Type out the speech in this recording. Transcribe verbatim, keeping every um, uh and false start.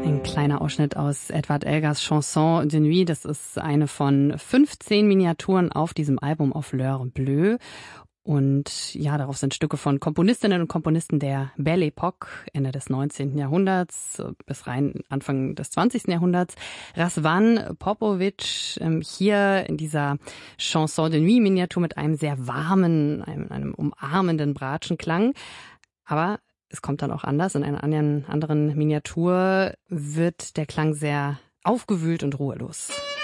Ein kleiner Ausschnitt aus Edward Elgars Chanson de Nuit. Das ist eine von fünfzehn Miniaturen auf diesem Album Auf l'heure bleue. Und ja, darauf sind Stücke von Komponistinnen und Komponisten der Belle Époque, Ende des neunzehnten Jahrhunderts bis rein Anfang des zwanzigsten Jahrhunderts. Razvan Popovic hier in dieser Chanson de Nuit Miniatur mit einem sehr warmen, einem, einem umarmenden Bratschenklang. Aber es kommt dann auch anders. In einer anderen, anderen Miniatur wird der Klang sehr aufgewühlt und ruhelos.